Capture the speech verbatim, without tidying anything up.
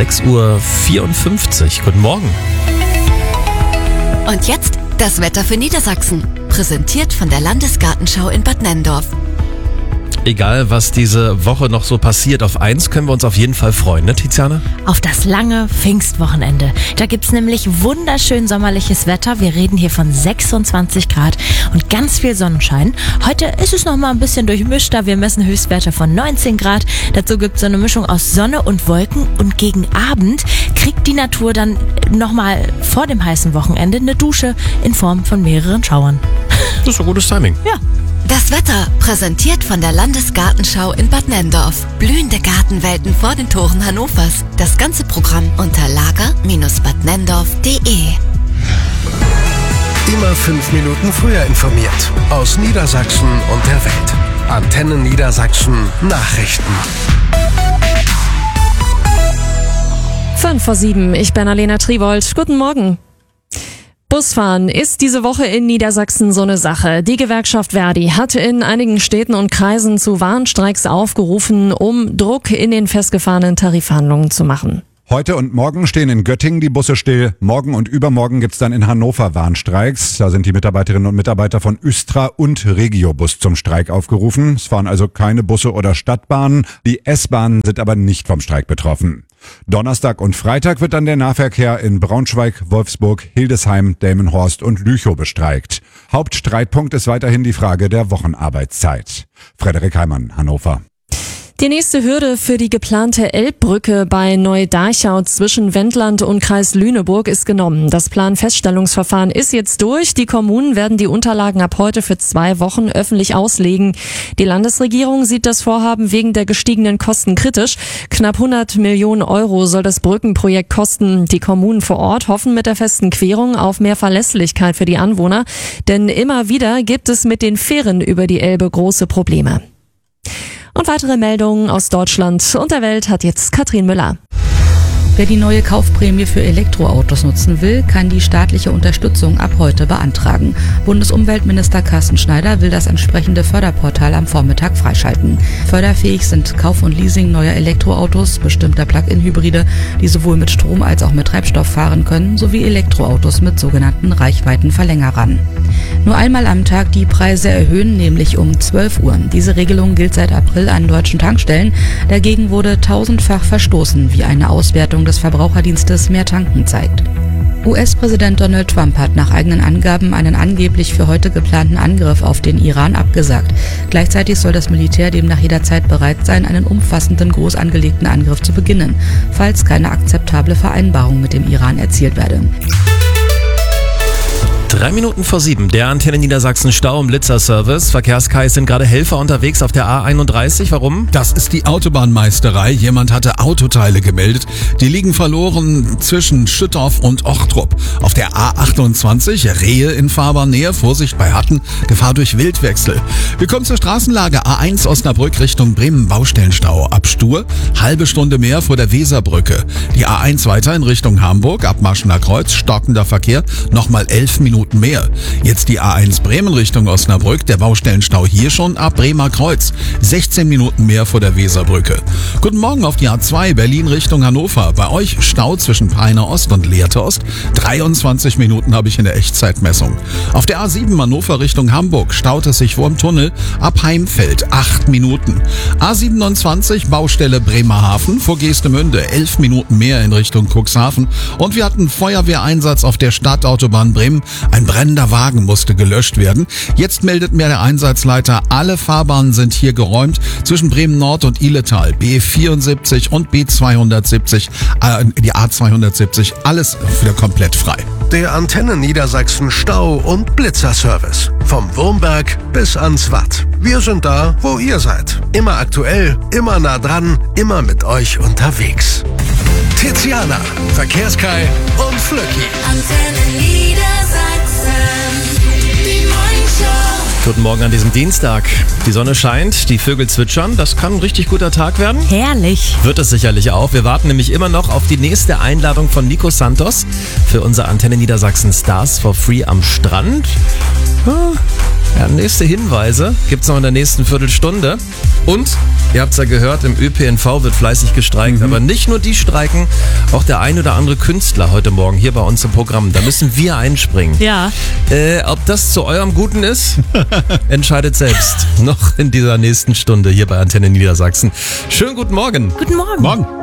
sechs Uhr vierundfünfzig. Guten Morgen. Und jetzt das Wetter für Niedersachsen. Präsentiert von der Landesgartenschau in Bad Nenndorf. Egal, was diese Woche noch so passiert, auf eins können wir uns auf jeden Fall freuen, ne, Tiziana? Auf das lange Pfingstwochenende. Da gibt's nämlich wunderschön sommerliches Wetter. Wir reden hier von sechsundzwanzig Grad und ganz viel Sonnenschein. Heute ist es noch mal ein bisschen durchmischter. Wir messen Höchstwerte von neunzehn Grad. Dazu gibt's so eine Mischung aus Sonne und Wolken. Und gegen Abend kriegt die Natur dann noch mal vor dem heißen Wochenende eine Dusche in Form von mehreren Schauern. Das ist ein gutes Timing. Ja. Das Wetter präsentiert von der Landesgartenschau in Bad Nenndorf. Blühende Gartenwelten vor den Toren Hannovers. Das ganze Programm unter lager Bindestrich bad nenndorf punkt de. Immer fünf Minuten früher informiert. Aus Niedersachsen und der Welt. Antenne Niedersachsen Nachrichten. Fünf vor sieben, ich bin Alena Triwold. Guten Morgen. Busfahren ist diese Woche in Niedersachsen so eine Sache. Die Gewerkschaft Verdi hatte in einigen Städten und Kreisen zu Warnstreiks aufgerufen, um Druck in den festgefahrenen Tarifverhandlungen zu machen. Heute und morgen stehen in Göttingen die Busse still. Morgen und übermorgen gibt's dann in Hannover Warnstreiks. Da sind die Mitarbeiterinnen und Mitarbeiter von Östra und Regiobus zum Streik aufgerufen. Es fahren also keine Busse oder Stadtbahnen. Die S-Bahnen sind aber nicht vom Streik betroffen. Donnerstag und Freitag wird dann der Nahverkehr in Braunschweig, Wolfsburg, Hildesheim, Delmenhorst und Lüchow bestreikt. Hauptstreitpunkt ist weiterhin die Frage der Wochenarbeitszeit. Frederik Heimann, Hannover. Die nächste Hürde für die geplante Elbbrücke bei Neu-Darchau zwischen Wendland und Kreis Lüneburg ist genommen. Das Planfeststellungsverfahren ist jetzt durch. Die Kommunen werden die Unterlagen ab heute für zwei Wochen öffentlich auslegen. Die Landesregierung sieht das Vorhaben wegen der gestiegenen Kosten kritisch. Knapp hundert Millionen Euro soll das Brückenprojekt kosten. Die Kommunen vor Ort hoffen mit der festen Querung auf mehr Verlässlichkeit für die Anwohner. Denn immer wieder gibt es mit den Fähren über die Elbe große Probleme. Und weitere Meldungen aus Deutschland und der Welt hat jetzt Katrin Müller. Wer die neue Kaufprämie für Elektroautos nutzen will, kann die staatliche Unterstützung ab heute beantragen. Bundesumweltminister Carsten Schneider will das entsprechende Förderportal am Vormittag freischalten. Förderfähig sind Kauf und Leasing neuer Elektroautos, bestimmter Plug-in-Hybride, die sowohl mit Strom als auch mit Treibstoff fahren können, sowie Elektroautos mit sogenannten Reichweitenverlängerern. Nur einmal am Tag die Preise erhöhen, nämlich um zwölf Uhr. Diese Regelung gilt seit April an deutschen Tankstellen. Dagegen wurde tausendfach verstoßen, wie eine Auswertung des Verbraucherdienstes Mehr Tanken zeigt. U S-Präsident Donald Trump hat nach eigenen Angaben einen angeblich für heute geplanten Angriff auf den Iran abgesagt. Gleichzeitig soll das Militär demnach jederzeit bereit sein, einen umfassenden, groß angelegten Angriff zu beginnen, falls keine akzeptable Vereinbarung mit dem Iran erzielt werde. Drei Minuten vor sieben, der Antenne Niedersachsen Stau- und Blitzerservice. Verkehrskais sind gerade Helfer unterwegs auf der A einunddreißig. Warum? Das ist die Autobahnmeisterei. Jemand hatte Autoteile gemeldet. Die liegen verloren zwischen Schüttorf und Ochtrup. Auf der A achtundzwanzig, Rehe in Fahrbahnnähe. Vorsicht bei Hatten, Gefahr durch Wildwechsel. Wir kommen zur Straßenlage A eins Osnabrück Richtung Bremen, Baustellenstau. Ab Stur, halbe Stunde mehr vor der Weserbrücke. Die A eins weiter in Richtung Hamburg, ab Marschener Kreuz, stockender Verkehr, nochmal elf Minuten mehr. Jetzt die A eins Bremen Richtung Osnabrück, der Baustellenstau hier schon ab Bremer Kreuz. sechzehn Minuten mehr vor der Weserbrücke. Guten Morgen auf die A zwei Berlin Richtung Hannover. Bei euch Stau zwischen Peine Ost und Lehrte Ost. dreiundzwanzig Minuten habe ich in der Echtzeitmessung. Auf der A sieben Hannover Richtung Hamburg staut es sich vor dem Tunnel ab Heimfeld. acht Minuten. A siebenundzwanzig Baustelle Bremerhaven vor Geestemünde. elf Minuten mehr in Richtung Cuxhaven. Und wir hatten Feuerwehreinsatz auf der Stadtautobahn Bremen. Ein brennender Wagen musste gelöscht werden. Jetzt meldet mir der Einsatzleiter, alle Fahrbahnen sind hier geräumt zwischen Bremen Nord und Ihletal. B vierundsiebzig und B zweihundertsiebzig, äh, die A zweihundertsiebzig, alles wieder komplett frei. Der Antenne Niedersachsen Stau- und Blitzerservice. Vom Wurmberg bis ans Watt. Wir sind da, wo ihr seid. Immer aktuell, immer nah dran, immer mit euch unterwegs. Tiziana, Verkehrskai und Flöcki. Antenne Niedersachsen, die Morningshow. Guten Morgen an diesem Dienstag. Die Sonne scheint, die Vögel zwitschern. Das kann ein richtig guter Tag werden. Herrlich. Wird es sicherlich auch. Wir warten nämlich immer noch auf die nächste Einladung von Nico Santos für unser Antenne Niedersachsen Stars for Free am Strand. Ja, nächste Hinweise gibt's noch in der nächsten Viertelstunde. Und, ihr habt's ja gehört, im Ö P N V wird fleißig gestreikt. Mhm. Aber nicht nur die streiken, auch der ein oder andere Künstler heute Morgen hier bei uns im Programm. Da müssen wir einspringen. Ja. Äh, ob das zu eurem Guten ist, entscheidet selbst. Noch in dieser nächsten Stunde hier bei Antenne Niedersachsen. Schönen guten Morgen. Guten Morgen. Morgen.